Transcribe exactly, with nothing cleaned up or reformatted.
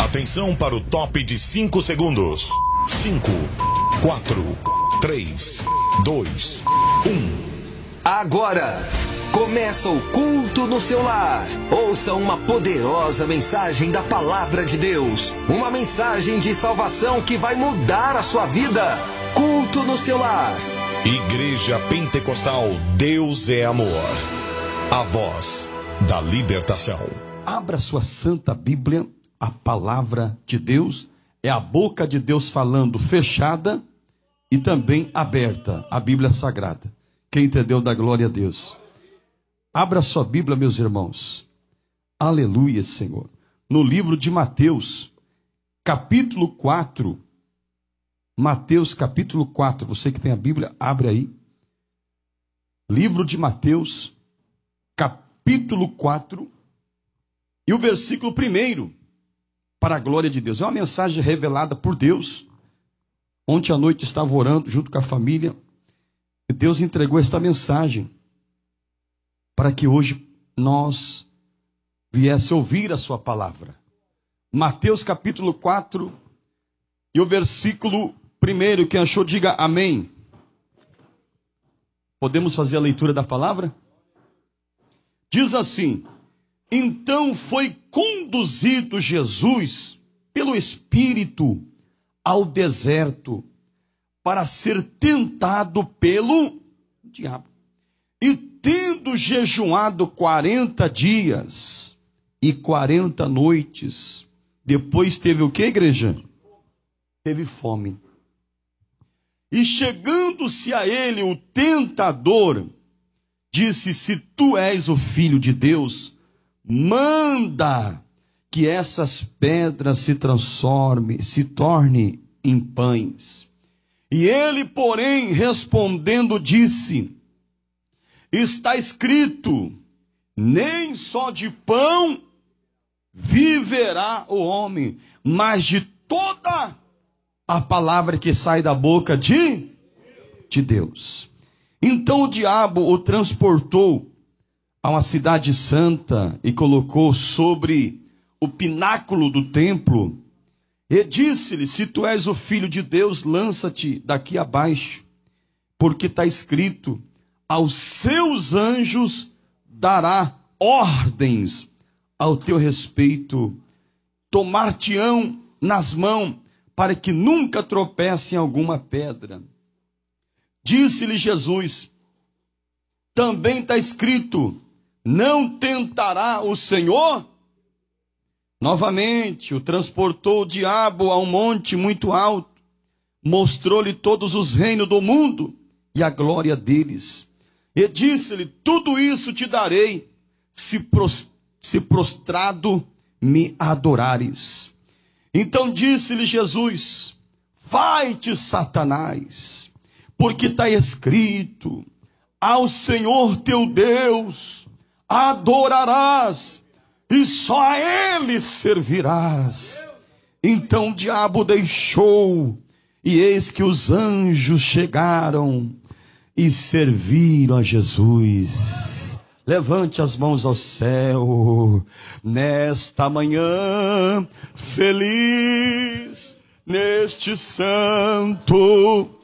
Atenção para o top de cinco segundos. cinco, quatro, três, dois, um. Agora começa o culto no seu lar. Ouça uma poderosa mensagem da palavra de Deus. Uma mensagem de salvação que vai mudar a sua vida. Culto no seu lar. Igreja Pentecostal Deus é Amor. A voz da libertação. Abra sua santa Bíblia. A palavra de Deus é a boca de Deus falando fechada e também aberta. A Bíblia Sagrada. Quem entendeu, dá glória a Deus. Abra sua Bíblia, meus irmãos. Aleluia, Senhor. No livro de Mateus, capítulo quatro. Mateus, capítulo quatro. Você que tem a Bíblia, abre aí. Livro de Mateus, capítulo quatro. E o versículo primeiro. Para a glória de Deus. É uma mensagem revelada por Deus. Ontem à noite estava orando junto com a família. E Deus entregou esta mensagem para que hoje nós viesse ouvir a sua palavra. Mateus capítulo quatro e o versículo primeiro. Quem achou, diga amém. Podemos fazer a leitura da palavra? Diz assim: então foi conduzido Jesus pelo Espírito ao deserto para ser tentado pelo diabo. E tendo jejuado quarenta dias e quarenta noites, depois teve o que, igreja? Teve fome. E chegando-se a ele o tentador, disse: se tu és o Filho de Deus, manda que essas pedras se transformem, se tornem em pães. E ele, porém, respondendo, disse: está escrito, nem só de pão viverá o homem, mas de toda a palavra que sai da boca de, de Deus. Então o diabo o transportou a uma cidade santa e colocou sobre o pináculo do templo. E disse-lhe: se tu és o Filho de Deus, lança-te daqui abaixo, porque está escrito, aos seus anjos dará ordens ao teu respeito, tomar-te-ão nas mãos, para que nunca tropece em alguma pedra. Disse-lhe Jesus: também está escrito, não tentará o Senhor. Novamente o transportou o diabo a um monte muito alto, mostrou-lhe todos os reinos do mundo e a glória deles. E disse-lhe: tudo isso te darei, se, pros, se prostrado me adorares. Então disse-lhe Jesus: vai-te, Satanás, porque está escrito, ao Senhor teu Deus adorarás, e só a ele servirás. Então o diabo deixou, e eis que os anjos chegaram e serviram a Jesus. Levante as mãos ao céu, nesta manhã feliz, neste santo